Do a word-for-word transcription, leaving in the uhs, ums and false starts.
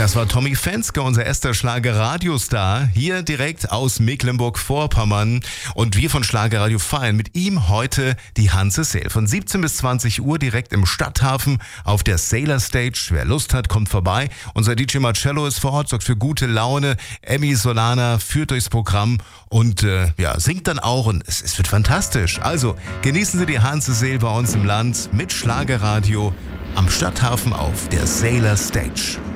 Das war Tommy Fenske, unser erster Schlager-Radiostar, hier direkt aus Mecklenburg-Vorpommern. Und wir von Schlagerradio feiern mit ihm heute die Hanse Sale. Von siebzehn bis zwanzig Uhr direkt im Stadthafen auf der Sailor Stage. Wer Lust hat, kommt vorbei. Unser D J Marcello ist vor Ort, sorgt für gute Laune. Emmy Solana führt durchs Programm und äh, ja, singt dann auch. Und es, es wird fantastisch. Also genießen Sie die Hanse Sale bei uns im Land mit Schlagerradio am Stadthafen auf der Sailor Stage.